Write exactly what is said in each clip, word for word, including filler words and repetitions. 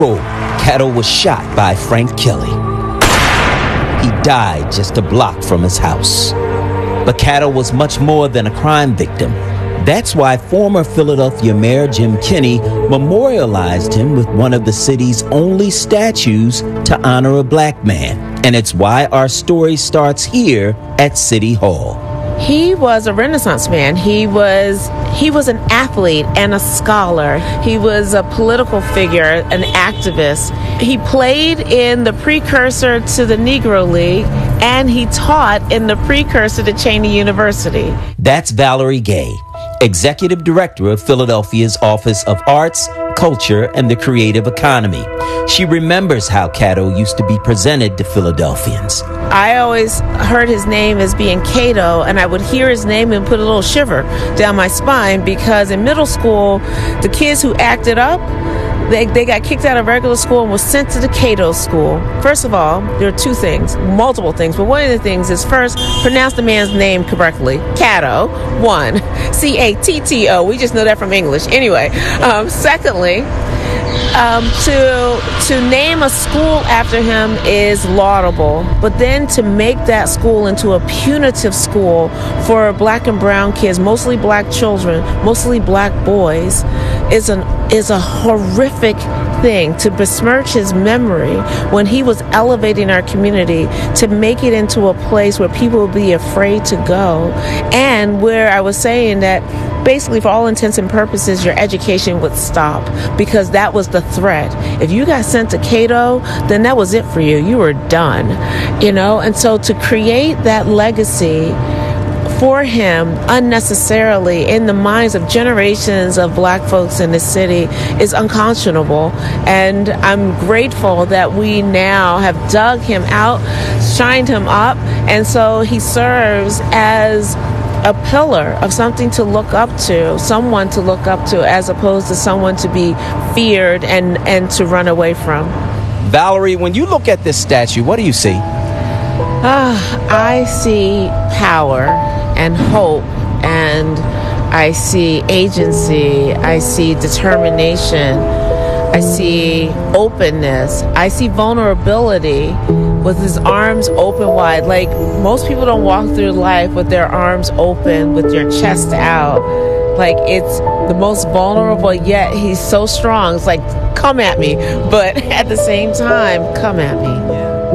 Caddo was shot by Frank Kelly. He died just a block from his house. But Caddo was much more than a crime victim. That's why former Philadelphia Mayor Jim Kenney memorialized him with one of the city's only statues to honor a black man. And it's why our story starts here at City Hall. He was a Renaissance man. He was he was an athlete and a scholar. He was a political figure, an activist. He played in the precursor to the Negro League, and he taught in the precursor to Cheney University. That's Valerie Gay, Executive Director of Philadelphia's Office of Arts, Culture, and the Creative Economy. She remembers how Caddo used to be presented to Philadelphians. I always heard his name as being Cato, and I would hear his name and put a little shiver down my spine, because in middle school, the kids who acted up, They, they got kicked out of regular school and was sent to the Cato school. First of all, there are two things, multiple things, but one of the things is, first, pronounce the man's name correctly. Cato, one, C A T T O. We just know that from English. Anyway, um, secondly, um, to to name a school after him is laudable, but then to make that school into a punitive school for black and brown kids, mostly black children, mostly black boys, is an is a horrific thing. To besmirch his memory when he was elevating our community, to make it into a place where people would be afraid to go, and where I was saying that basically, for all intents and purposes, your education would stop, because that was the threat. If you got sent to Cato, then that was it for you. You were done, you know? And so to create that legacy for him unnecessarily in the minds of generations of black folks in this city is unconscionable. And I'm grateful that we now have dug him out, shined him up, and so he serves as a pillar of something to look up to, someone to look up to, as opposed to someone to be feared and, and to run away from. Valerie, when you look at this statue, what do you see? Uh, I see power and hope, and I see agency, I see determination, I see openness, I see vulnerability with his arms open wide. Like, most people don't walk through life with their arms open, with your chest out. Like, it's the most vulnerable, yet he's so strong. It's like, come at me, but at the same time, come at me.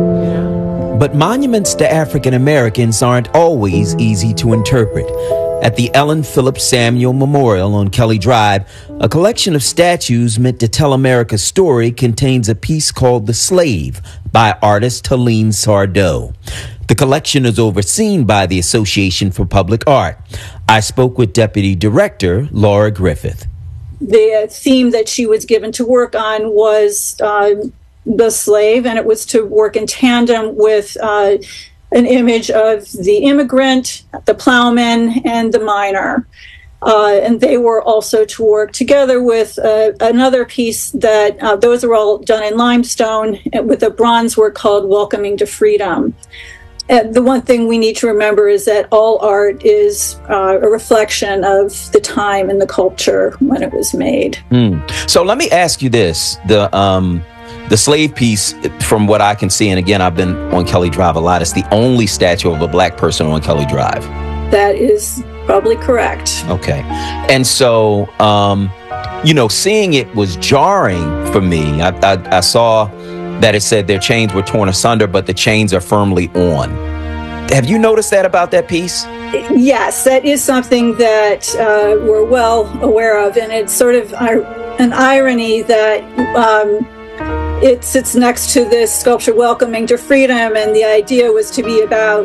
But monuments to African Americans aren't always easy to interpret. At the Ellen Phillips Samuel Memorial on Kelly Drive, a collection of statues meant to tell America's story contains a piece called The Slave by artist Helene Sardou. The collection is overseen by the Association for Public Art. I spoke with Deputy Director Laura Griffith. The theme that she was given to work on was uh, the slave, and it was to work in tandem with uh, an image of the immigrant, the plowman, and the miner. Uh, and they were also to work together with uh, another piece that, uh, those are all done in limestone, with a bronze work called Welcoming to Freedom. And the one thing we need to remember is that all art is uh, a reflection of the time and the culture when it was made. Mm. So let me ask you this. The um, the slave piece, from what I can see, and again, I've been on Kelly Drive a lot, it's the only statue of a black person on Kelly Drive. That is probably correct. Okay. And so, um, you know, seeing it was jarring for me. I, I, I saw that it said their chains were torn asunder, but the chains are firmly on. Have you noticed that about that piece? Yes, that is something that uh, we're well aware of, and it's sort of an irony that um, it sits next to this sculpture, Welcoming to Freedom, and the idea was to be about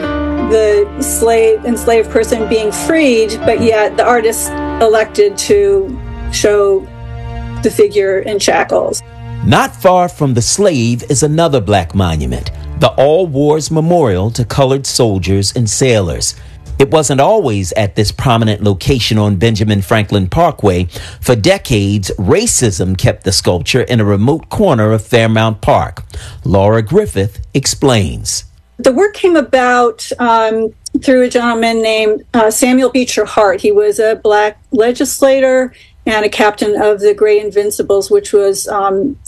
the slave, enslaved person being freed, but yet the artist elected to show the figure in shackles. Not far from the slave is another black monument, the All Wars Memorial to Colored Soldiers and Sailors. It wasn't always at this prominent location on Benjamin Franklin Parkway. For decades, racism kept the sculpture in a remote corner of Fairmount Park. Laura Griffith explains. The work came about um, through a gentleman named uh, Samuel Beecher Hart. He was a black legislator and a captain of the Gray Invincibles, which was um,